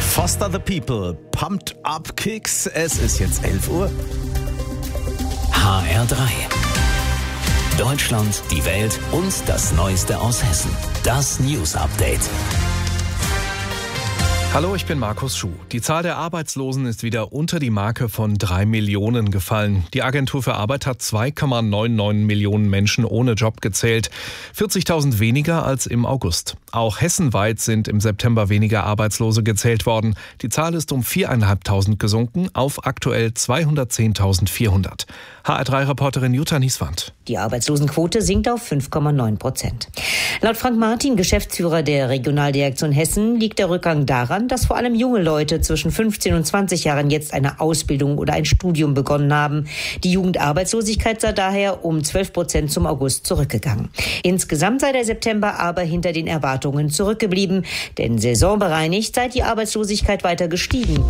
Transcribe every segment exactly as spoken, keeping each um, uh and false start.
Foster the People, Pumped Up Kicks. Es ist jetzt elf Uhr. H R drei. Deutschland, die Welt und das Neueste aus Hessen. Das News Update. Hallo, ich bin Markus Schuh. Die Zahl der Arbeitslosen ist wieder unter die Marke von drei Millionen gefallen. Die Agentur für Arbeit hat zwei Komma neunundneunzig Millionen Menschen ohne Job gezählt. vierzigtausend weniger als im August. Auch hessenweit sind im September weniger Arbeitslose gezählt worden. Die Zahl ist um viertausendfünfhundert gesunken auf aktuell zweihundertzehntausendvierhundert. H R drei Reporterin Jutta Nieswand. Die Arbeitslosenquote sinkt auf fünf Komma neun Prozent. Laut Frank Martin, Geschäftsführer der Regionaldirektion Hessen, liegt der Rückgang daran, dass vor allem junge Leute zwischen fünfzehn und zwanzig Jahren jetzt eine Ausbildung oder ein Studium begonnen haben. Die Jugendarbeitslosigkeit sei daher um zwölf Prozent zum August zurückgegangen. Insgesamt sei der September aber hinter den Erwartungen zurückgeblieben, denn saisonbereinigt sei die Arbeitslosigkeit weiter gestiegen.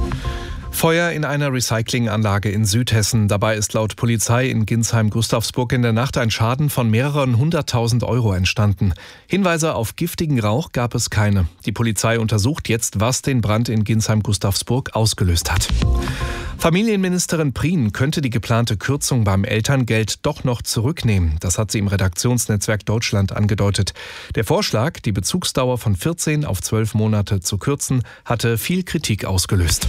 Feuer in einer Recyclinganlage in Südhessen. Dabei ist laut Polizei in Ginsheim-Gustavsburg in der Nacht ein Schaden von mehreren hunderttausend Euro entstanden. Hinweise auf giftigen Rauch gab es keine. Die Polizei untersucht jetzt, was den Brand in Ginsheim-Gustavsburg ausgelöst hat. Familienministerin Prien könnte die geplante Kürzung beim Elterngeld doch noch zurücknehmen. Das hat sie im Redaktionsnetzwerk Deutschland angedeutet. Der Vorschlag, die Bezugsdauer von vierzehn auf zwölf Monate zu kürzen, hatte viel Kritik ausgelöst.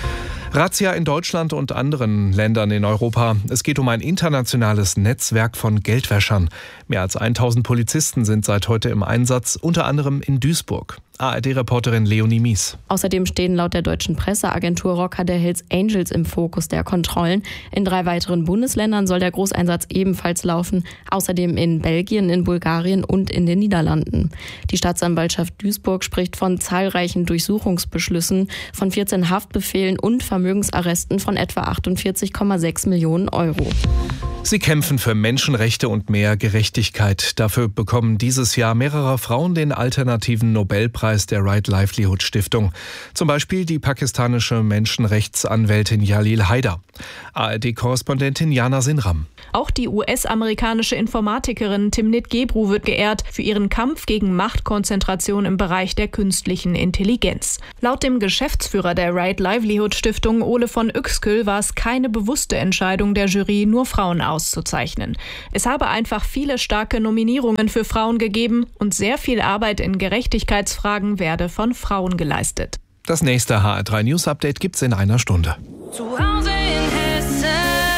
Razzia in Deutschland und anderen Ländern in Europa. Es geht um ein internationales Netzwerk von Geldwäschern. Mehr als tausend Polizisten sind seit heute im Einsatz, unter anderem in Duisburg. A R D-Reporterin Leonie Mies. Außerdem stehen laut der deutschen Presseagentur Rocker der Hells Angels im Fokus der Kontrollen. In drei weiteren Bundesländern soll der Großeinsatz ebenfalls laufen. Außerdem in Belgien, in Bulgarien und in den Niederlanden. Die Staatsanwaltschaft Duisburg spricht von zahlreichen Durchsuchungsbeschlüssen, von vierzehn Haftbefehlen und Vermögensarresten von etwa achtundvierzig Komma sechs Millionen Euro. Sie kämpfen für Menschenrechte und mehr Gerechtigkeit. Dafür bekommen dieses Jahr mehrere Frauen den alternativen Nobelpreis der Right Livelihood Stiftung. Zum Beispiel die pakistanische Menschenrechtsanwältin Jalil Haider. A R D-Korrespondentin Jana Sinram. Auch die U S-amerikanische Informatikerin Timnit Gebru wird geehrt für ihren Kampf gegen Machtkonzentration im Bereich der künstlichen Intelligenz. Laut dem Geschäftsführer der Right Livelihood Stiftung, Ole von Uexküll, war es keine bewusste Entscheidung der Jury, nur Frauen auszuzeichnen. Es habe einfach viele starke Nominierungen für Frauen gegeben und sehr viel Arbeit in Gerechtigkeitsfragen werde von Frauen geleistet. Das nächste H R drei News Update gibt's in einer Stunde. Zu Hause in Hessen.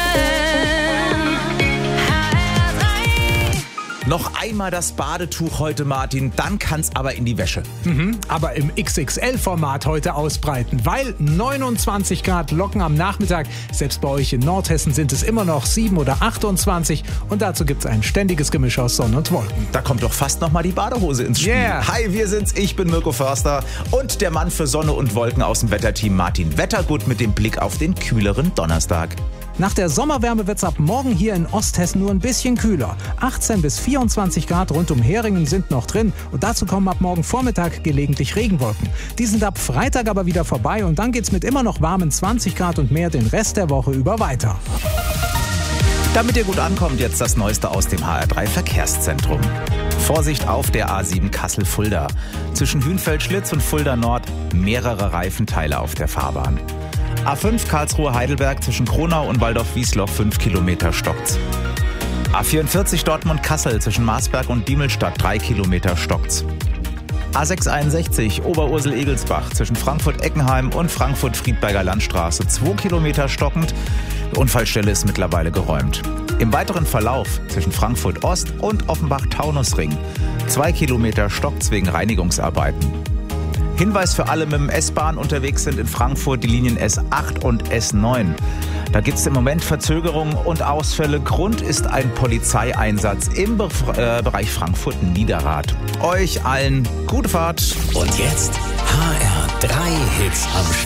Noch einmal das Badetuch heute, Martin, dann kann's aber in die Wäsche. Mhm, aber im X X L-Format heute ausbreiten, weil neunundzwanzig Grad locken am Nachmittag. Selbst bei euch in Nordhessen sind es immer noch sieben oder achtundzwanzig und dazu gibt's ein ständiges Gemisch aus Sonne und Wolken. Da kommt doch fast noch mal die Badehose ins Spiel. Yeah. Hi, wir sind's, ich bin Mirko Förster und der Mann für Sonne und Wolken aus dem Wetterteam Martin Wettergut mit dem Blick auf den kühleren Donnerstag. Nach der Sommerwärme wird's ab morgen hier in Osthessen nur ein bisschen kühler. achtzehn bis vierundzwanzig Grad rund um Heringen sind noch drin und dazu kommen ab morgen Vormittag gelegentlich Regenwolken. Die sind ab Freitag aber wieder vorbei und dann geht's mit immer noch warmen zwanzig Grad und mehr den Rest der Woche über weiter. Damit ihr gut ankommt, jetzt das Neueste aus dem H R drei Verkehrszentrum. Vorsicht auf der A sieben Kassel-Fulda. Zwischen Hünfeld-Schlitz und Fulda Nord mehrere Reifenteile auf der Fahrbahn. A fünf Karlsruhe-Heidelberg zwischen Kronau und Waldorf-Wiesloch fünf Kilometer stockt's. A vierundvierzig Dortmund-Kassel zwischen Marsberg und Diemelstadt drei Kilometer stockt's. A sechshunderteinundsechzig Oberursel-Egelsbach zwischen Frankfurt-Eckenheim und Frankfurt-Friedberger Landstraße zwei Kilometer stockend. Die Unfallstelle ist mittlerweile geräumt. Im weiteren Verlauf zwischen Frankfurt-Ost und Offenbach-Taunusring zwei Kilometer stockt's wegen Reinigungsarbeiten. Hinweis für alle mit dem S-Bahn unterwegs sind in Frankfurt die Linien S acht und S neun. Da gibt es im Moment Verzögerungen und Ausfälle. Grund ist ein Polizeieinsatz im Be- äh, Bereich Frankfurt-Niederrad. Euch allen gute Fahrt. Und jetzt H R drei Hits am